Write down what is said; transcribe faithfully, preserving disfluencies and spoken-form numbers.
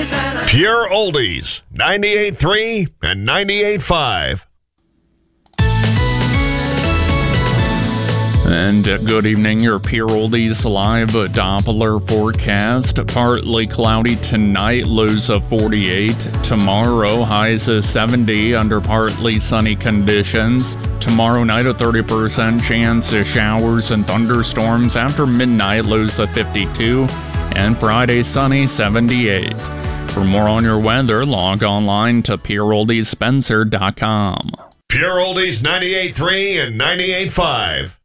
oldies and a Pure Oldies, ninety-eight point three and ninety-eight point five. And uh, good evening, your Pure Oldies live Doppler forecast. Partly cloudy tonight, lows of forty-eight. Tomorrow, highs of seventy under partly sunny conditions. Tomorrow night, a thirty percent chance of showers and thunderstorms. After midnight, lows of fifty-two. And Friday, sunny, seventy-eight. For more on your weather, log online to pure oldies spencer dot com. Pure Oldies, ninety-eight point three and ninety-eight point five.